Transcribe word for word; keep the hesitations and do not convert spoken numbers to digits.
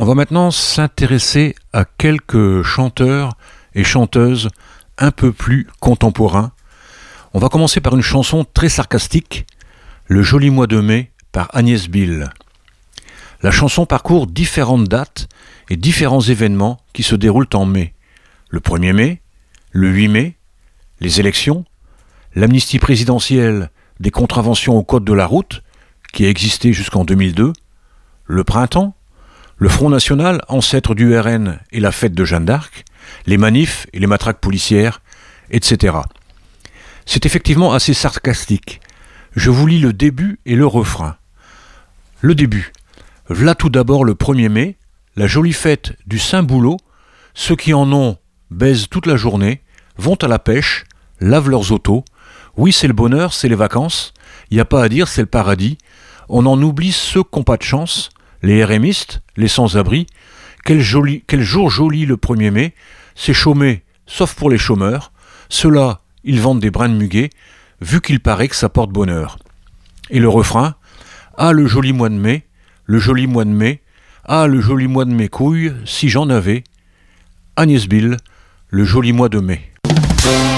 On va maintenant s'intéresser à quelques chanteurs et chanteuses un peu plus contemporains. On va commencer par une chanson très sarcastique, Le joli mois de mai par Agnès Bill. La chanson parcourt différentes dates et différents événements qui se déroulent en mai. Le premier mai, le huit mai, les élections, l'amnistie présidentielle des contraventions au code de la route, qui a existé jusqu'en deux mille deux, le printemps, le Front National, ancêtre du R N et la fête de Jeanne d'Arc, les manifs et les matraques policières, et cetera. C'est effectivement assez sarcastique. Je vous lis le début et le refrain. Le début. V'là tout d'abord le premier mai, la jolie fête du Saint-Bouleau. Ceux qui en ont baisent toute la journée, vont à la pêche, lavent leurs autos. Oui, c'est le bonheur, c'est les vacances. Y a pas à dire, c'est le paradis. On en oublie ceux qui n'ont pas de chance, les érémistes, les sans-abri. Quel, joli, quel jour joli le premier mai. C'est chômé, sauf pour les chômeurs. Ceux-là, ils vendent des brins de muguet, vu qu'il paraît que ça porte bonheur. Et le refrain. Ah, le joli mois de mai, le joli mois de mai, ah, le joli mois de mes couilles, si j'en avais. Agnès Bill, le joli mois de mai.